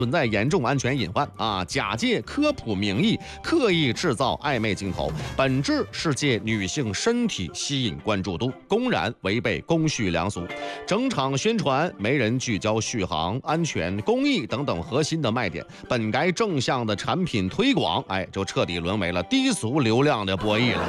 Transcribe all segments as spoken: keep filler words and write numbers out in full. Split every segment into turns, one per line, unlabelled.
存在严重安全隐患啊！假借科普名义，刻意制造暧昧镜头，本质是借女性身体吸引关注度，公然违背公序良俗。整场宣传没人聚焦续航、安全、公益等等核心的卖点，本该正向的产品推广，哎，就彻底沦为了低俗流量的博弈了。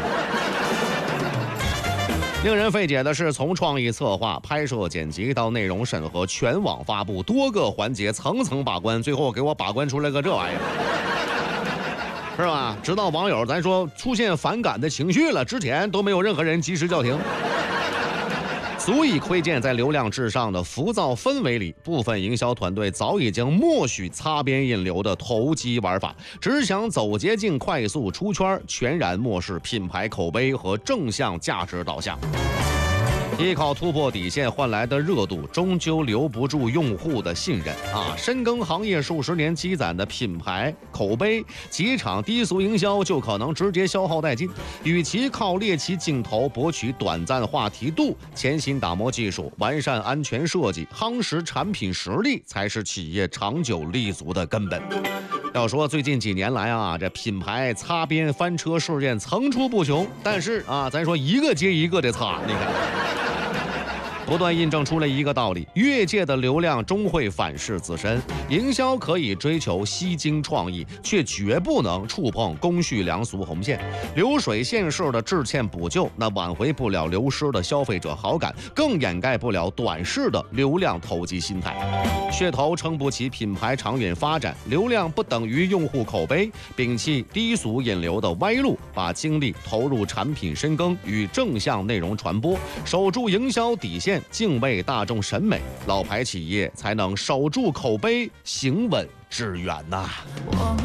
令人费解的是，从创意策划、拍摄、剪辑到内容审核，全网发布，多个环节层层把关，最后给我把关出来个这玩意儿，是吧？直到网友咱说出现反感的情绪了，之前都没有任何人及时叫停。足以窥见，在流量至上的浮躁氛围里，部分营销团队早已经默许擦边引流的投机玩法，只想走捷径、快速出圈，全然漠视品牌口碑和正向价值导向。依靠突破底线换来的热度，终究留不住用户的信任啊！深耕行业数十年积攒的品牌口碑，几场低俗营销就可能直接消耗殆尽。与其靠猎奇镜头博取短暂话题度，潜心打磨技术，完善安全设计，夯实产品实力，才是企业长久立足的根本。要说最近几年来啊，这品牌擦边翻车事件层出不穷，但是啊，咱说一个接一个的擦，你看。不断印证出了一个道理：越界的流量终会反噬自身。营销可以追求吸睛创意，却绝不能触碰公序良俗红线。流水线式的致歉补救，那挽回不了流失的消费者好感，更掩盖不了短视的流量投机心态。噱头撑不起品牌长远发展，流量不等于用户口碑。摒弃低俗引流的歪路，把精力投入产品深耕与正向内容传播，守住营销底线，敬畏大众审美，老牌企业才能守住口碑，行稳致远呐、啊。